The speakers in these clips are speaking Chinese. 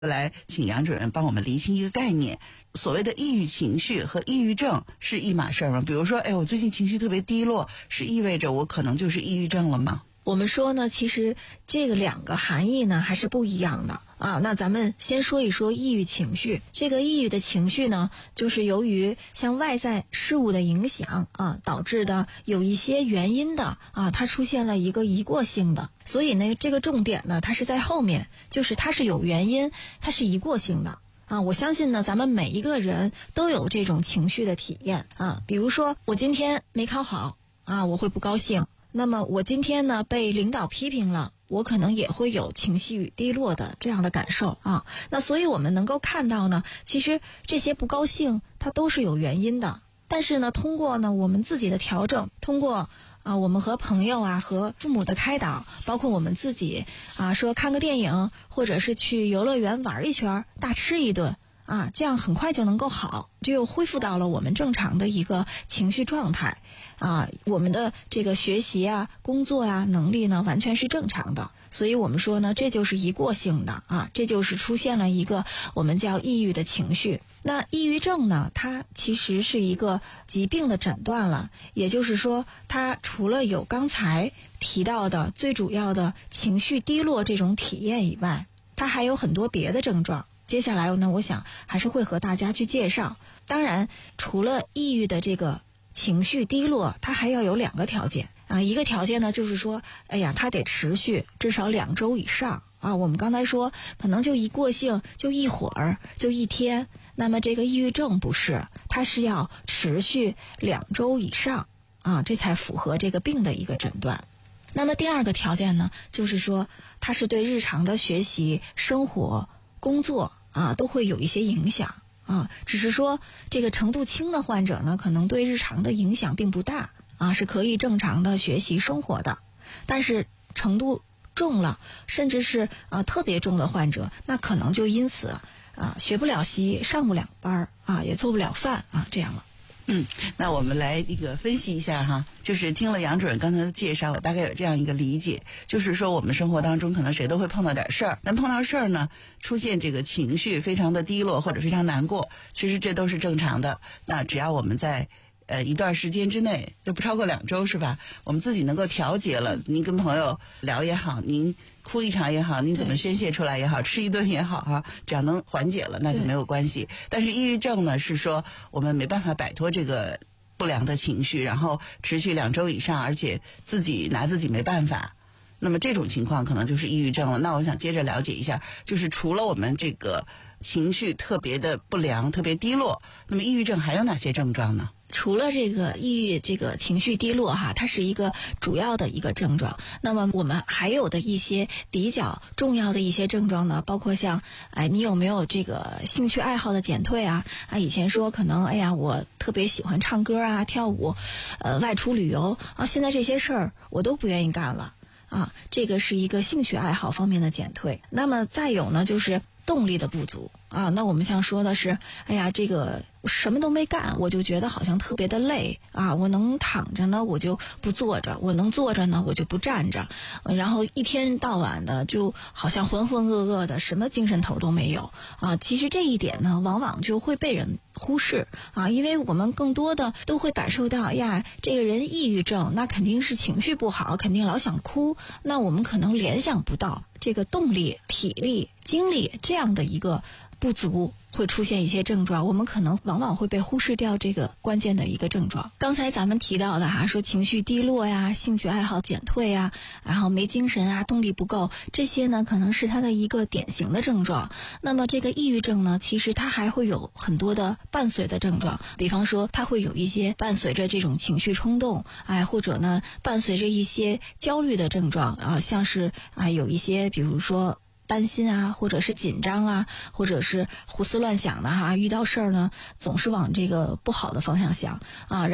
来请杨主任帮我们厘清一个概念，所谓的抑郁情绪和抑郁症是一码事吗？比如说，我最近情绪特别低落，是意味着我可能就是抑郁症了吗？ 我们说呢，其实这个两个含义呢还是不一样的啊。那咱们先说一说抑郁情绪。这个抑郁的情绪呢，就是由于像外在事物的影响啊，导致的有一些原因的啊，它出现了一个一过性的。所以呢，这个重点呢，它是在后面，就是它是有原因，它是一过性的。啊，我相信呢，咱们每一个人都有这种情绪的体验啊。比如说，我今天没考好啊，我会不高兴。那么我今天呢被领导批评了，我可能也会有情绪低落的这样的感受啊。那所以我们能够看到呢，其实这些不高兴它都是有原因的。但是呢，通过呢我们自己的调整，通过我们和朋友和父母的开导，包括我们自己说看个电影，或者是去游乐园玩一圈，大吃一顿这样很快就能够好，就又恢复到了我们正常的一个情绪状态我们的这个学习工作能力呢完全是正常的。所以我们说呢，这就是一过性的这就是出现了一个我们叫抑郁的情绪。那抑郁症呢，它其实是一个疾病的诊断了，也就是说它除了有刚才提到的最主要的情绪低落这种体验以外，它还有很多别的症状。接下来呢，我想还是会和大家去介绍。当然除了抑郁的这个情绪低落，它还要有两个条件一个条件呢就是说它得持续至少2周以上我们刚才说可能就一过性，就一会儿，就一天。那么这个抑郁症不是，它是要持续2周以上这才符合这个病的一个诊断。那么第二个条件呢，就是说它是对日常的学习、生活、工作都会有一些影响只是说这个程度轻的患者呢，可能对日常的影响并不大是可以正常的学习生活的。但是程度重了，甚至是特别重的患者，那可能就因此学不了习，上不了班也做不了饭这样了。 那我们来分析一下就是听了杨主任刚才的介绍，我大概有这样一个理解，就是说我们生活当中可能谁都会碰到点事儿，但碰到事儿呢，出现这个情绪非常的低落或者非常难过，其实这都是正常的。那只要我们在一段时间之内，就不超过2周是吧，我们自己能够调节了，您跟朋友聊也好，您哭一场也好，您怎么宣泄出来也好，吃一顿也好只要能缓解了那就没有关系。但是抑郁症呢，是说我们没办法摆脱这个不良的情绪，然后持续2周以上，而且自己拿自己没办法，那么这种情况可能就是抑郁症了。那我想接着了解一下，就是除了我们这个情绪特别的不良、特别低落，那么抑郁症还有哪些症状呢？ 除了这个抑郁这个情绪低落它是一个主要的一个症状。那么我们还有的一些比较重要的一些症状呢，包括像你有没有这个兴趣爱好的减退以前说可能我特别喜欢唱歌跳舞外出旅游现在这些事儿我都不愿意干了这个是一个兴趣爱好方面的减退。那么再有呢，就是动力的不足那我们想说的是这个什么都没干，我就觉得好像特别的累我能躺着呢我就不坐着，我能坐着呢我就不站着，然后一天到晚的就好像浑浑噩噩的，什么精神头都没有其实这一点呢往往就会被人忽视因为我们更多的都会感受到这个人抑郁症，那肯定是情绪不好，肯定老想哭，那我们可能联想不到这个动力、体力、精力这样的一个不足会出现一些症状，我们可能往往会被忽视掉这个关键的一个症状。刚才咱们提到的说情绪低落兴趣爱好减退然后没精神动力不够，这些呢可能是它的一个典型的症状。那么这个抑郁症呢，其实它还会有很多的伴随的症状，比方说它会有一些伴随着这种情绪冲动或者呢伴随着一些焦虑的症状像是有一些比如说担心或者是紧张或者是胡思乱想的遇到事儿呢总是往这个不好的方向想然后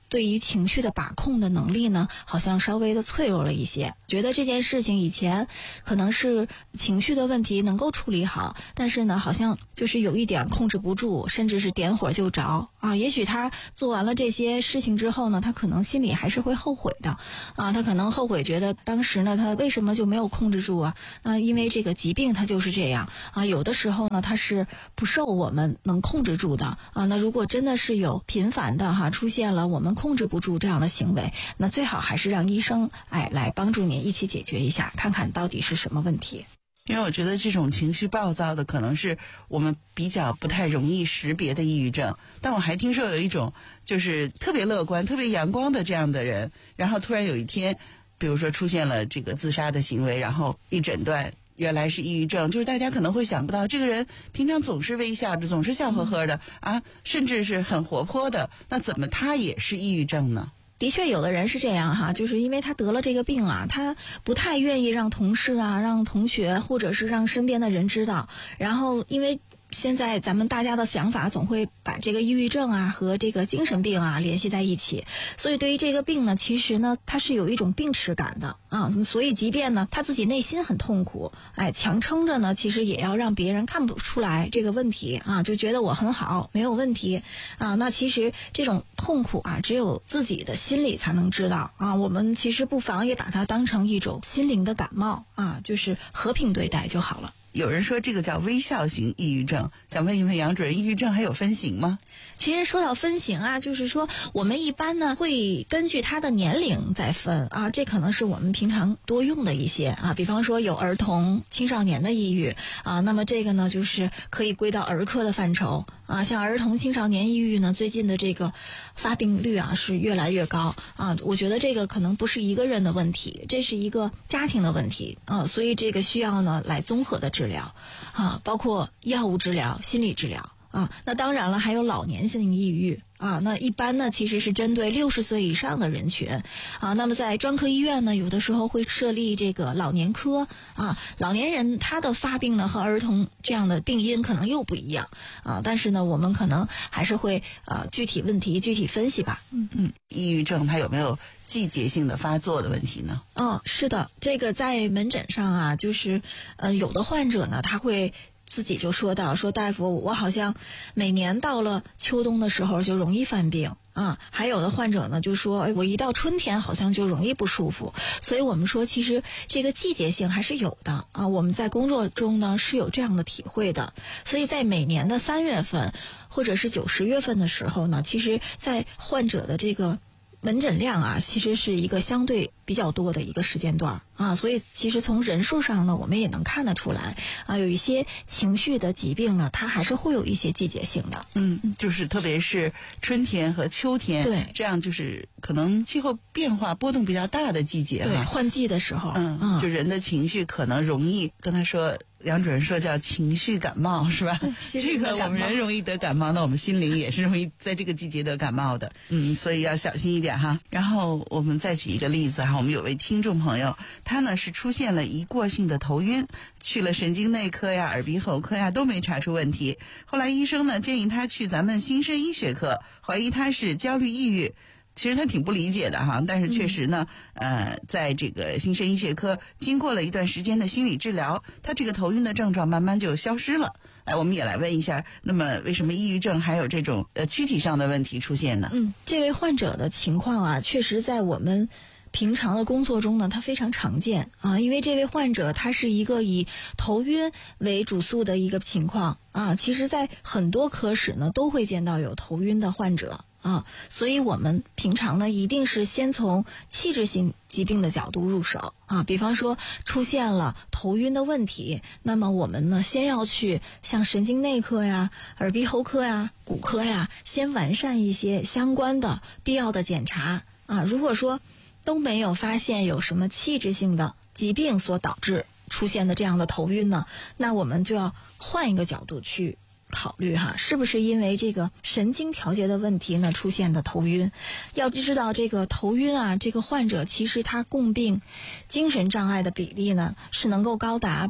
对于情绪的把控的能力呢，好像稍微的脆弱了一些，觉得这件事情以前可能是情绪的问题能够处理好，但是呢，好像就是有一点控制不住，甚至是点火就着啊。也许他做完了这些事情之后呢，他可能心里还是会后悔的啊，他可能后悔觉得当时呢，他为什么就没有控制住啊？因为这个疾病它就是这样啊，有的时候呢，它是不受我们能控制住的啊。那如果真的是有频繁的出现了我们控制不住这样的行为，那最好还是让医生来帮助您一起解决一下，看看到底是什么问题。 因为我觉得这种情绪暴躁的可能是我们比较不太容易识别的抑郁症，但我还听说有一种就是特别乐观特别阳光的这样的人，然后突然有一天比如说出现了这个自杀的行为，然后一诊断原来是抑郁症，就是大家可能会想不到这个人平常总是微笑着，总是笑呵呵的啊，甚至是很活泼的，那怎么他也是抑郁症呢？ 的确有的人是这样就是因为他得了这个病他不太愿意让同事让同学或者是让身边的人知道，然后因为现在咱们大家的想法总会把这个抑郁症和这个精神病联系在一起，所以对于这个病呢，其实呢它是有一种病耻感的所以即便呢他自己内心很痛苦，强撑着呢，其实也要让别人看不出来这个问题就觉得我很好没有问题那其实这种痛苦只有自己的心里才能知道我们其实不妨也把它当成一种心灵的感冒就是和平对待就好了。 有人说这个叫微笑型抑郁症，想问一问杨主任，抑郁症还有分型吗？ 其实说到分型就是说我们一般呢会根据他的年龄再分这可能是我们平常多用的一些比方说有儿童青少年的抑郁那么这个呢就是可以归到儿科的范畴像儿童青少年抑郁呢，最近的这个发病率是越来越高我觉得这个可能不是一个人的问题，这是一个家庭的问题所以这个需要呢来综合的治疗包括药物治疗、心理治疗那当然了，还有老年性抑郁那一般呢其实是针对60岁以上的人群那么在专科医院呢，有的时候会设立这个老年科老年人他的发病呢和儿童这样的病因可能又不一样但是呢我们可能还是会具体问题具体分析吧。 抑郁症它有没有季节性的发作的问题呢？ 是的，这个在门诊上就是有的患者呢他会自己就说到说大夫，我好像每年到了秋冬的时候就容易犯病还有的患者呢就说我一到春天好像就容易不舒服，所以我们说其实这个季节性还是有的我们在工作中呢是有这样的体会的，所以在每年的3月份或者是9、10月份的时候呢，其实在患者的这个门诊量其实是一个相对比较多的一个时间段所以其实从人数上呢，我们也能看得出来有一些情绪的疾病呢，它还是会有一些季节性的。 就是特别是春天和秋天， 对， 这样就是可能气候变化波动比较大的季节对，换季的时候， 就人的情绪可能容易跟他说。梁主任说叫情绪感冒是吧？这个我们人容易得感冒，那我们心灵也是容易在这个季节得感冒的。所以要小心一点哈。然后我们再举一个例子我们有位听众朋友，他呢是出现了一过性的头晕，去了神经内科耳鼻喉科都没查出问题。后来医生呢建议他去咱们新生医学科，怀疑他是焦虑抑郁。其实他挺不理解的但是确实呢在这个新生医学科经过了一段时间的心理治疗，他这个头晕的症状慢慢就消失了。我们也来问一下，那么为什么抑郁症还有这种躯体上的问题出现呢？ 这位患者的情况确实在我们平常的工作中呢，它非常常见因为这位患者他是一个以头晕为主诉的一个情况其实在很多科室呢都会见到有头晕的患者所以我们平常呢一定是先从器质性疾病的角度入手比方说出现了头晕的问题，那么我们呢先要去像神经内科耳鼻喉科骨科先完善一些相关的必要的检查如果说都没有发现有什么器质性的疾病所导致出现的这样的头晕呢，那我们就要换一个角度去考虑是不是因为这个神经调节的问题呢出现的头晕。要知道这个头晕这个患者其实他共病精神障碍的比例呢是能够高达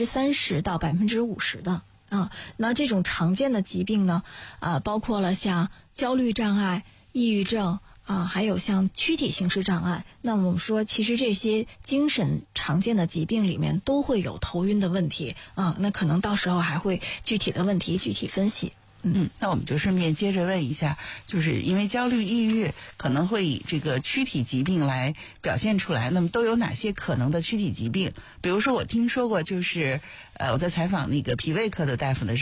30%到50%的那这种常见的疾病呢包括了像焦虑障碍、抑郁症、 还有像躯体形式障碍。那我们说，其实这些精神常见的疾病里面都会有头晕的问题那可能到时候还会具体的问题具体分析。 那我们就顺便接着问一下，就是因为焦虑、抑郁可能会以这个躯体疾病来表现出来，那么都有哪些可能的躯体疾病？比如说我听说过，就是我在采访那个脾胃科的大夫的